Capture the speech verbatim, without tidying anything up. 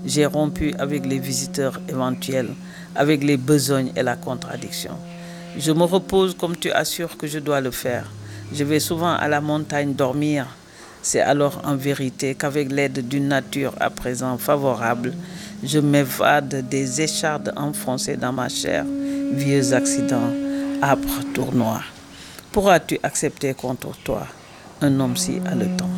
J'ai rompu avec les visiteurs éventuels, avec les besognes et la contradiction. Je me repose comme tu assures que je dois le faire. Je vais souvent à la montagne dormir. C'est alors en vérité qu'avec l'aide d'une nature à présent favorable, je m'évade des échardes enfoncées dans ma chair, vieux accidents, âpres tournois. Pourras-tu accepter contre toi un homme si haletant?